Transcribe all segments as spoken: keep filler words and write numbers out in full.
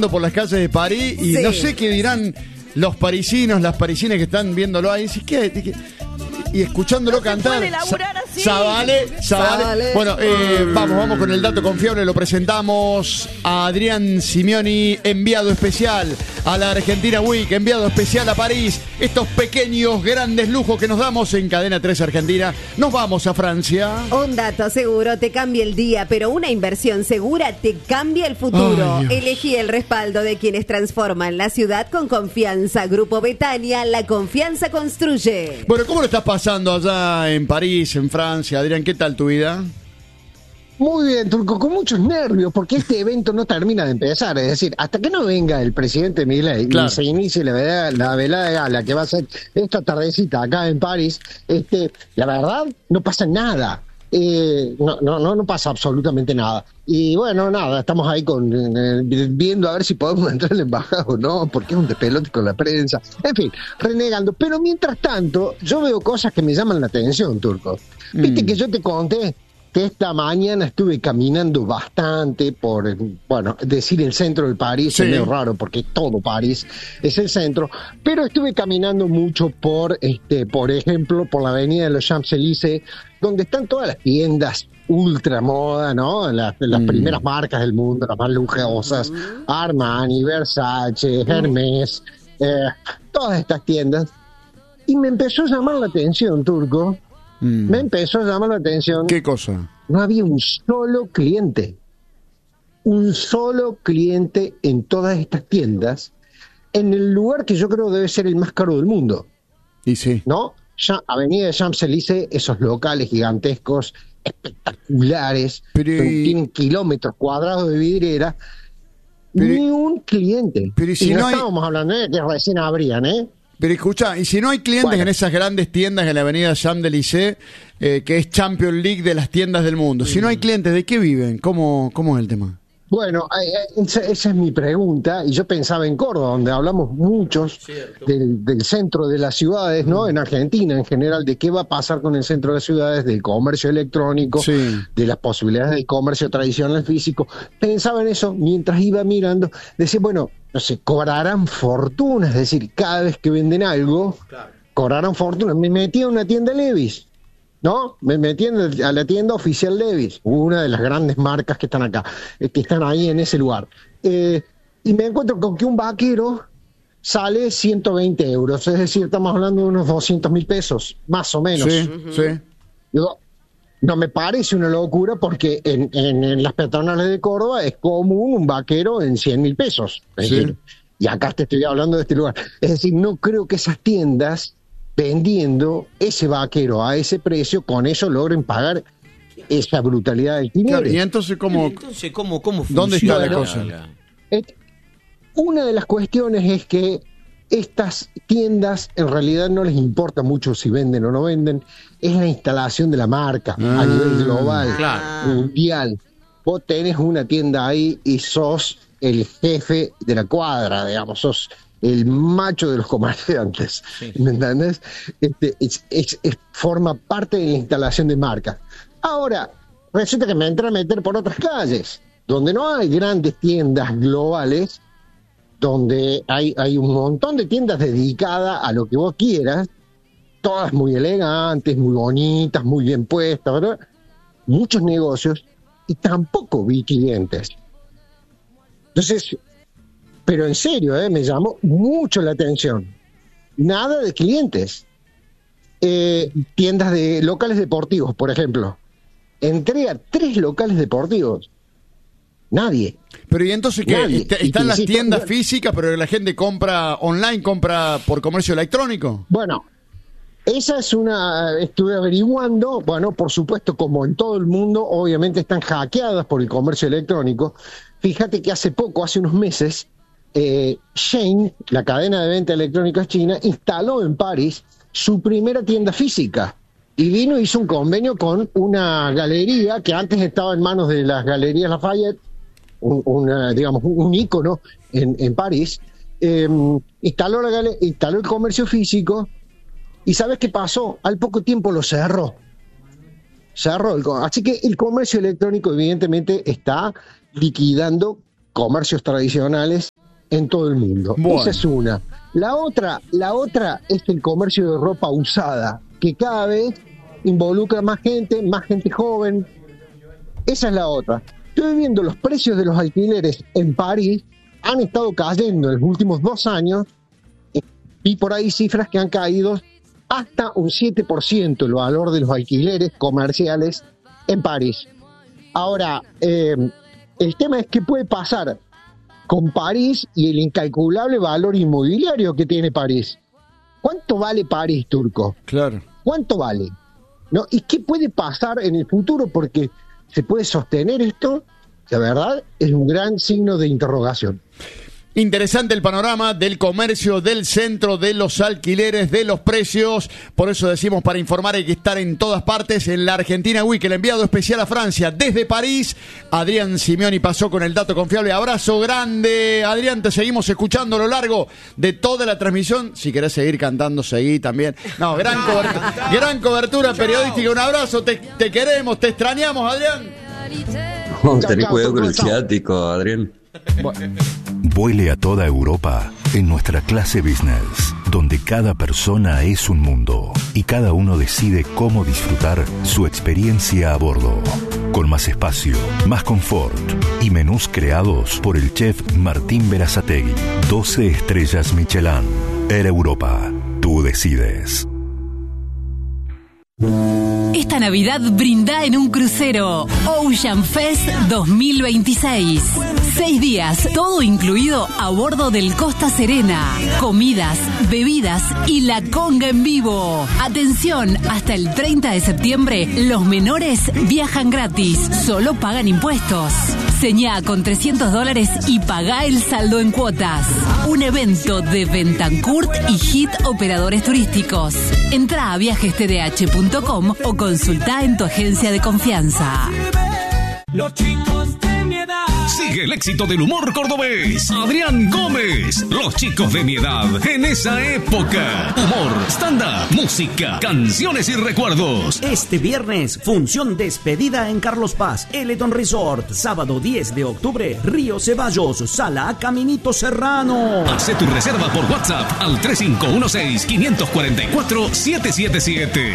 por las calles de París y Sí. no sé qué dirán los parisinos, las parisinas que están viéndolo ahí. ¿Qué, qué, y escuchándolo No se cantar. puede laburar así. Zabale, Zabale. Zabale. Bueno, eh, vamos, vamos con el dato confiable. Lo presentamos a Adrián Simeoni, enviado especial a la Argentina Week, enviado especial a París. Estos pequeños, grandes lujos que nos damos en Cadena tres Argentina. Nos vamos a Francia. Un dato seguro te cambia el día, pero una inversión segura te cambia el futuro. Ay, Dios. Elegí el respaldo de quienes transforman la ciudad con confianza. Grupo Betania, la confianza construye. Bueno, ¿cómo lo estás pasando allá en París, en Francia? Adrián, ¿qué tal tu vida? Muy bien, Turco, con muchos nervios, porque este evento no termina de empezar. Es decir, hasta que no venga el presidente Milei Claro. y se inicie la velada, la velada de gala que va a ser esta tardecita acá en París, este, la verdad, no pasa nada. Eh, no, no, no, no pasa absolutamente nada. Y bueno, nada, estamos ahí con eh, viendo a ver si podemos entrar en la embajada o no, porque es un despelote con la prensa. En fin, renegando. Pero mientras tanto, yo veo cosas que me llaman la atención, Turco. Viste Mm. que yo te conté que esta mañana estuve caminando bastante por, bueno, decir el centro de París Sí. es medio raro porque todo París es el centro, pero estuve caminando mucho por, este, por ejemplo, por la avenida de los Champs-Élysées, donde están todas las tiendas ultra moda, ¿no? Las, las Mm. primeras marcas del mundo, las más lujosas, Armani, Versace, Hermès, eh, todas estas tiendas. Y me empezó a llamar la atención, Turco. Mm. Me empezó a llamar la atención. ¿Qué cosa? No había un solo cliente. Un solo cliente en todas estas tiendas, en el lugar que yo creo debe ser el más caro del mundo, Y sí. ¿no? Ya, Avenida de Champs-Élysées, esos locales gigantescos, espectaculares, Pero son- y- tienen kilómetros cuadrados de vidriera, Pero- ni un cliente. pero y si y no, no hay- estábamos hablando de que recién abrían, ¿eh? Pero escucha, y si no hay clientes Bueno. en esas grandes tiendas en la avenida Champs-Élysées, eh, que es Champions League de las tiendas del mundo, si no hay clientes, ¿de qué viven? ¿Cómo, cómo es el tema? Bueno, eh, eh, esa, esa es mi pregunta, y yo pensaba en Córdoba, donde hablamos muchos del, del centro de las ciudades, ¿no? En Argentina en general, de qué va a pasar con el centro de las ciudades, del comercio electrónico, Sí. de las posibilidades del comercio tradicional físico. Pensaba en eso mientras iba mirando, decía, bueno, no sé, cobrarán fortunas, es decir, cada vez que venden algo, cobrarán fortunas. Me metí a una tienda Levi's. ¿No? Me metí en el- a la tienda oficial Levi's, una de las grandes marcas que están acá, eh, que están ahí en ese lugar. Eh, y me encuentro con que un vaquero sale ciento veinte euros, es decir, estamos hablando de unos doscientos mil pesos, más o menos. Sí, sí. Digo, no me parece una locura porque en, en, en las peatonales de Córdoba es común un vaquero en cien mil pesos. Es Sí. decir, y acá te estoy hablando de este lugar. Es decir, no creo que esas tiendas vendiendo ese vaquero a ese precio, con eso logren pagar esa brutalidad de Claro, alquileres. y entonces, ¿cómo, Entonces, ¿cómo, cómo ¿dónde está la funciona cosa? Eh, Una de las cuestiones es que estas tiendas en realidad no les importa mucho si venden o no venden, es la instalación de la marca Ah, a nivel global, claro. mundial. Vos tenés una tienda ahí y sos el jefe de la cuadra, digamos, sos el macho de los comerciantes, ¿me entendés? Este, es, es- es- forma parte de la instalación de marca. Ahora, resulta que me entré a meter por otras calles, donde no hay grandes tiendas globales, donde hay, hay un montón de tiendas dedicadas a lo que vos quieras, todas muy elegantes, muy bonitas, muy bien puestas, ¿verdad? Muchos negocios, y tampoco vi clientes. Entonces, pero en serio, ¿eh? Me llamó mucho la atención. Nada de clientes. Eh, tiendas de locales deportivos, por ejemplo. Entré a tres locales deportivos. Nadie. Pero y entonces, ¿qué? Nadie. Está- Y ¿Están te las insisto, tiendas no- físicas, pero la gente compra online, compra por comercio electrónico? Bueno, esa es una, estuve averiguando, bueno, por supuesto, como en todo el mundo, obviamente están hackeadas por el comercio electrónico. Fíjate que hace poco, hace unos meses, eh, Shein, la cadena de venta electrónica china, instaló en París su primera tienda física. Y vino y hizo un convenio con una galería que antes estaba en manos de las galerías Lafayette, un, una, digamos, un ícono en, en París. Eh, instaló, la gale- instaló el comercio físico. ¿Y sabes qué pasó? Al poco tiempo lo cerró. Cerró. El, co- así que el comercio electrónico evidentemente está liquidando comercios tradicionales en todo el mundo. Bueno. Esa es una. La otra, la otra es el comercio de ropa usada, que cada vez involucra más gente, más gente joven. Esa es la otra. Estoy viendo los precios de los alquileres en París, han estado cayendo en los últimos dos años, y por ahí cifras que han caído hasta un siete por ciento el valor de los alquileres comerciales en París. Ahora, eh, el tema es qué puede pasar con París y el incalculable valor inmobiliario que tiene París. ¿Cuánto vale París, Turco? Claro. ¿Cuánto vale? ¿No? ¿Y qué puede pasar en el futuro? Porque se puede sostener esto, la verdad, es un gran signo de interrogación. Interesante el panorama del comercio, del centro, de los alquileres, de los precios. Por eso decimos, para informar hay que estar en todas partes. En la Argentina Week, el enviado especial a Francia desde París, Adrián Simioni pasó con el dato confiable. Abrazo grande, Adrián, te seguimos escuchando a lo largo de toda la transmisión. Si querés seguir cantando, seguí también. No, gran cobertura, gran cobertura periodística. Un abrazo, te, te queremos, te extrañamos, Adrián. Oh, tenés cuidado con el ciático, Adrián. Bueno. Vuele a toda Europa en nuestra clase business, donde cada persona es un mundo y cada uno decide cómo disfrutar su experiencia a bordo. Con más espacio, más confort y menús creados por el chef Martín Berazategui. doce estrellas Michelin. Air Europa. Tú decides. Esta Navidad brinda en un crucero. Ocean Fest dos mil veintiséis. Seis días, todo incluido a bordo del Costa Serena. Comidas, bebidas y la conga en vivo. Atención, hasta el treinta de septiembre, los menores viajan gratis. Solo pagan impuestos. Señá con trescientos dólares y pagá el saldo en cuotas. Un evento de Bentancourt y Hit Operadores Turísticos. Entrá a viajes t d h punto com o consultá en tu agencia de confianza. Los chicos de mi edad. Sigue el éxito del humor cordobés. Adrián Gómez. Los chicos de mi edad en esa época. Humor, stand-up, música, canciones y recuerdos. Este viernes, función despedida en Carlos Paz, Eleton Resort. Sábado diez de octubre, Río Ceballos, Sala Caminito Serrano. Hace tu reserva por WhatsApp al tres cinco uno seis, cinco cuatro cuatro, siete siete siete.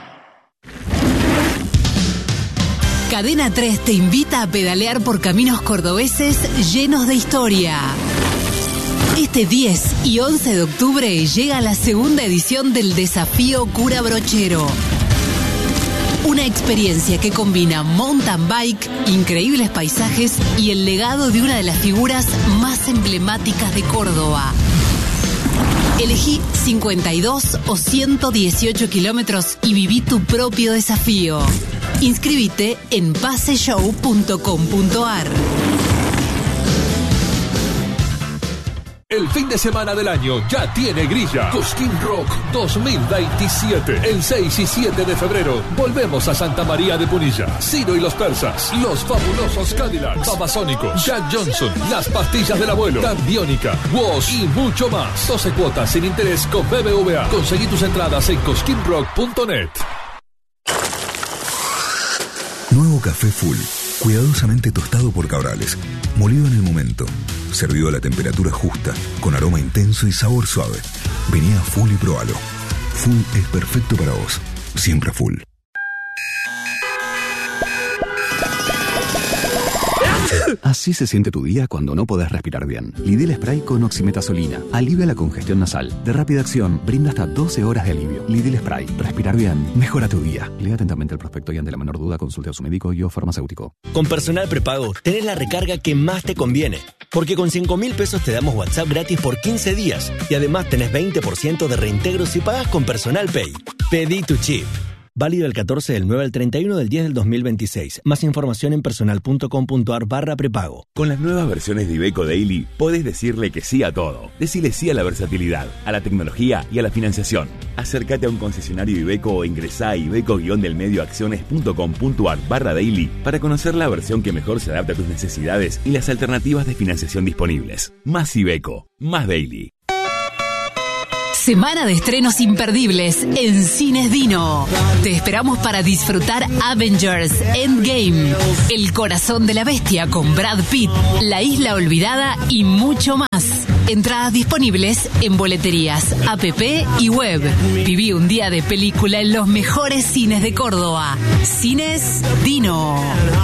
Cadena tres te invita a pedalear por caminos cordobeses llenos de historia. Este diez y once de octubre llega la segunda edición del Desafío Cura Brochero. Una experiencia que combina mountain bike, increíbles paisajes y el legado de una de las figuras más emblemáticas de Córdoba. Elegí cincuenta y dos o ciento dieciocho kilómetros y viví tu propio desafío. Inscríbete en paseshow punto com punto a r. El fin de semana del año ya tiene grilla. Cosquín Rock dos mil veintisiete. El seis y siete de febrero volvemos a Santa María de Punilla. Ciro y los Persas, Los Fabulosos Cadillacs, Babasónicos, Jack Johnson, Las Pastillas del Abuelo, Tambiónica, Woz y mucho más. doce cuotas sin interés con B B V A. Conseguí tus entradas en cosquín rock punto net. Nuevo café Full, cuidadosamente tostado por Cabrales, molido en el momento, servido a la temperatura justa, con aroma intenso y sabor suave. Vení a Full y probalo. Full es perfecto para vos, siempre Full. Así se siente tu día cuando no podés respirar bien. Lidl Spray con oximetazolina. Alivia la congestión nasal. De rápida acción, brinda hasta doce horas de alivio. Lidl Spray. Respirar bien. Mejora tu día. Lea atentamente el prospecto y ante la menor duda consulte a su médico y o farmacéutico. Con Personal Prepago, tenés la recarga que más te conviene. Porque con cinco mil pesos te damos WhatsApp gratis por quince días. Y además tenés veinte por ciento de reintegro si pagas con Personal Pay. Pedí tu chip. Válido del catorce del nueve al treinta y uno del diez del dos mil veintiséis. Más información en personal punto com punto a r barra prepago. Con las nuevas versiones de Iveco Daily, podés decirle que sí a todo. Decile sí a la versatilidad, a la tecnología y a la financiación. Acércate a un concesionario Iveco o ingresá a iveco-delmedioacciones punto com punto a r barra daily para conocer la versión que mejor se adapta a tus necesidades y las alternativas de financiación disponibles. Más Iveco, más Daily. Semana de estrenos imperdibles en Cines Dino. Te esperamos para disfrutar Avengers Endgame, El corazón de la bestia con Brad Pitt, La isla olvidada y mucho más. Entradas disponibles en boleterías, app y web. Viví un día de película en los mejores cines de Córdoba. Cines Dino.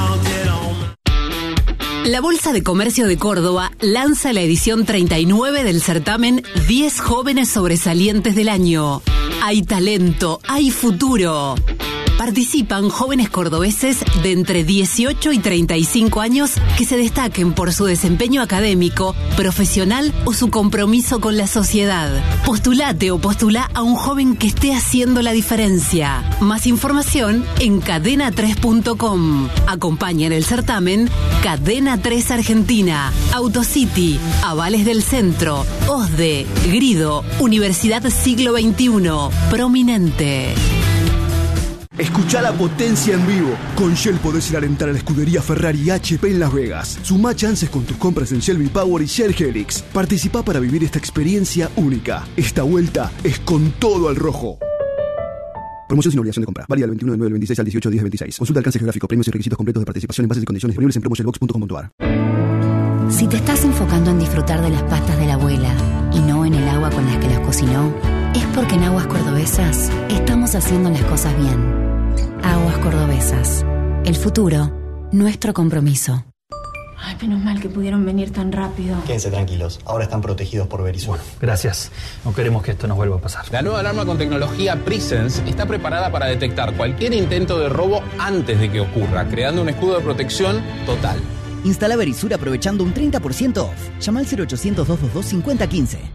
La Bolsa de Comercio de Córdoba lanza la edición treinta y nueve del certamen diez jóvenes sobresalientes del año. Hay talento, hay futuro. Participan jóvenes cordobeses de entre dieciocho y treinta y cinco años que se destaquen por su desempeño académico, profesional o su compromiso con la sociedad. Postulate o postula a un joven que esté haciendo la diferencia. Más información en cadena tres punto com. Acompañan el certamen Cadena tres Argentina, Autocity, Avales del Centro, O S D E, Grido, Universidad Siglo veintiuno, Prominente. Escucha la potencia en vivo. Con Shell podés ir a alentar a la escudería Ferrari H P en Las Vegas. Sumá chances con tus compras en Shell V-Power y Shell Helix. Participá para vivir esta experiencia única. Esta vuelta es con todo al rojo. Promoción sin obligación de compra. Válida del veintiuno de nueve del veintiséis al dieciocho de diez del veintiséis. Consulta alcance geográfico, premios y requisitos completos de participación en bases y condiciones disponibles en promoshellbox punto com punto a r. Si te estás enfocando en disfrutar de las pastas de la abuela y no en el agua con las que las cocinó, es porque en Aguas Cordobesas estamos haciendo las cosas bien. Aguas Cordobesas. El futuro, nuestro compromiso. Ay, menos mal que pudieron venir tan rápido. Quédense tranquilos, ahora están protegidos por Verisur. Bueno, gracias. No queremos que esto nos vuelva a pasar. La nueva alarma con tecnología Presence está preparada para detectar cualquier intento de robo antes de que ocurra, creando un escudo de protección total. Instala Verisur aprovechando un treinta por ciento off. Llama al cero ochocientos, doscientos veintidós, cincuenta quince.